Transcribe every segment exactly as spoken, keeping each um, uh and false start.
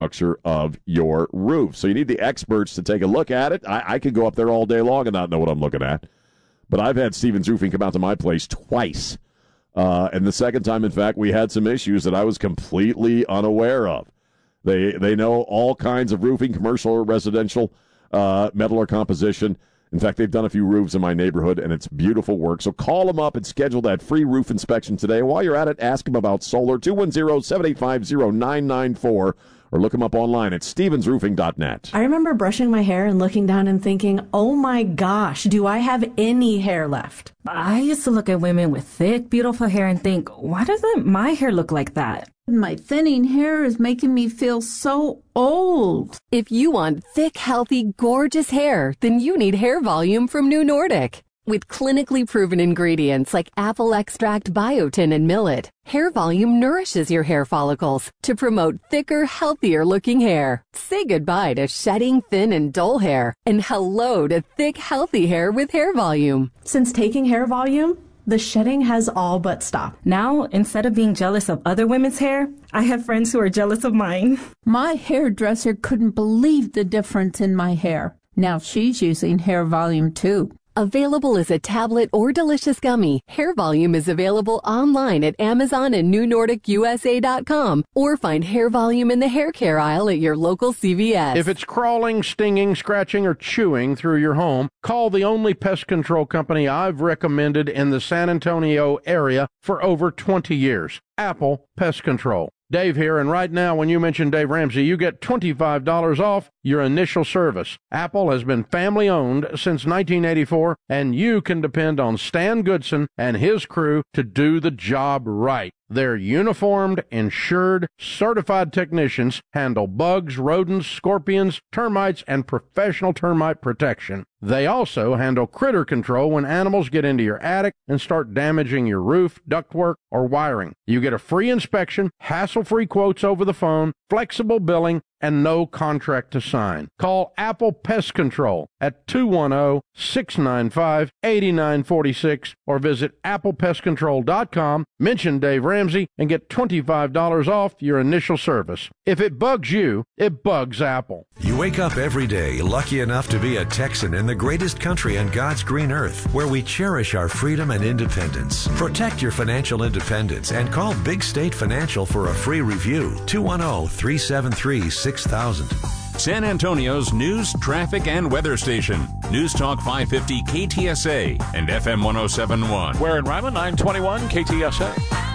structure of your roof. So you need the experts to take a look at it. I, I could go up there all day long and not know what I'm looking at. But I've had Stevens Roofing come out to my place twice. Uh, and the second time, in fact, we had some issues that I was completely unaware of. They they know all kinds of roofing, commercial or residential, uh, metal or composition. In fact, they've done a few roofs in my neighborhood, and it's beautiful work. So call them up and schedule that free roof inspection today. While you're at it, ask them about solar, two one zero, seven eight five, zero nine nine four, or look them up online at stevens roofing dot net. I remember brushing my hair and looking down and thinking, oh my gosh, do I have any hair left? I used to look at women with thick, beautiful hair and think, why doesn't my hair look like that? My thinning hair is making me feel so old. If you want thick, healthy, gorgeous hair, then you need Hair Volume from New Nordic. With clinically proven ingredients like apple extract, biotin, and millet, Hair Volume nourishes your hair follicles to promote thicker, healthier-looking hair. Say goodbye to shedding, thin, and dull hair, and hello to thick, healthy hair with Hair Volume. Since taking Hair Volume, the shedding has all but stopped. Now, instead of being jealous of other women's hair, I have friends who are jealous of mine. My hairdresser couldn't believe the difference in my hair. Now she's using Hair Volume too. Available as a tablet or delicious gummy, Hair Volume is available online at Amazon and new nordic u s a dot com, or find Hair Volume in the hair care aisle at your local C V S. If it's crawling, stinging, scratching, or chewing through your home, call the only pest control company I've recommended in the San Antonio area for over twenty years, Apple Pest Control. Dave here, and right now when you mention Dave Ramsey, you get twenty-five dollars off your initial service. Apple has been family-owned since nineteen eighty-four, and you can depend on Stan Goodson and his crew to do the job right. Their uniformed, insured, certified technicians handle bugs, rodents, scorpions, termites, and professional termite protection. They also handle critter control when animals get into your attic and start damaging your roof, ductwork, or wiring. You get a free inspection, hassle-free quotes over the phone, flexible billing, and no contract to sign. Call Apple Pest Control at two one zero, six nine five, eight nine four six or visit apple pest control dot com, mention Dave Ramsey, and get twenty-five dollars off your initial service. If it bugs you, it bugs Apple. You wake up every day lucky enough to be a Texan in the greatest country on God's green earth, where we cherish our freedom and independence. Protect your financial independence and call Big State Financial for a free review. two one zero, three seven three, six thousand. San Antonio's news, traffic, and weather station. News Talk five fifty K T S A and F M one oh seven point one. We're in Ryman, nine twenty-one K T S A.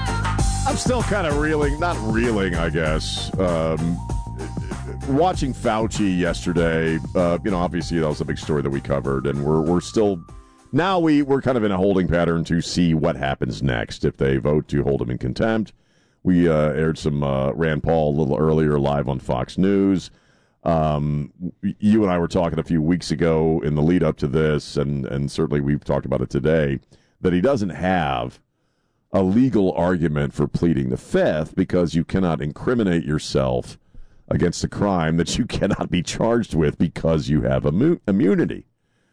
I'm still kind of reeling, not reeling, I guess. Um, watching Fauci yesterday, uh, you know, obviously that was a big story that we covered, and we're we're still now we we're kind of in a holding pattern to see what happens next if they vote to hold him in contempt. We uh, aired some uh, Rand Paul a little earlier live on Fox News. Um, you and I were talking a few weeks ago in the lead up to this, and, and certainly we've talked about it today, that he doesn't have a legal argument for pleading the fifth because you cannot incriminate yourself against a crime that you cannot be charged with because you have immu- immunity.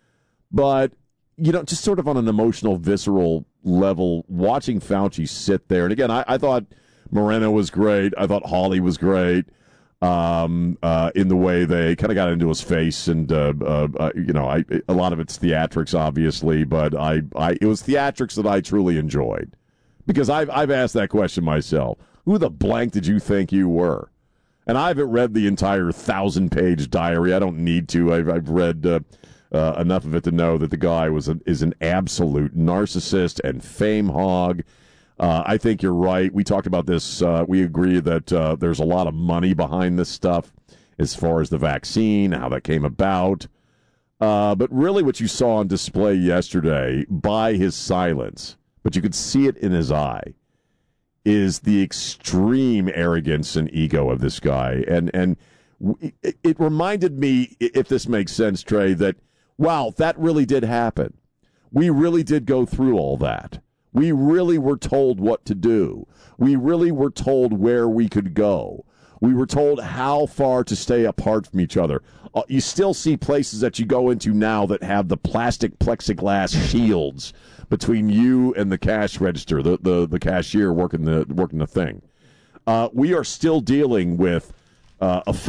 But, you know, just sort of on an emotional, visceral level, watching Fauci sit there, and again, I, I thought Moreno was great. I thought Hawley was great. Um, uh, in the way they kind of got into his face, and uh, uh, uh, you know, I a lot of it's theatrics, obviously, but I, I it was theatrics that I truly enjoyed because I've I've asked that question myself. Who the blank did you think you were? And I haven't read the entire thousand-page diary. I don't need to. I've I've read uh, uh, enough of it to know that the guy was a, is an absolute narcissist and fame hog. Uh, I think you're right. We talked about this. Uh, we agree that uh, there's a lot of money behind this stuff as far as the vaccine, how that came about. Uh, but really what you saw on display yesterday by his silence, but you could see it in his eye, is the extreme arrogance and ego of this guy. And, and it, it reminded me, if this makes sense, Trey, that, wow, that really did happen. We really did go through all that. We really were told what to do. We really were told where we could go. We were told how far to stay apart from each other. Uh, you still see places that you go into now that have the plastic plexiglass shields between you and the cash register, the the, the cashier working the working the thing. Uh, we are still dealing with uh, a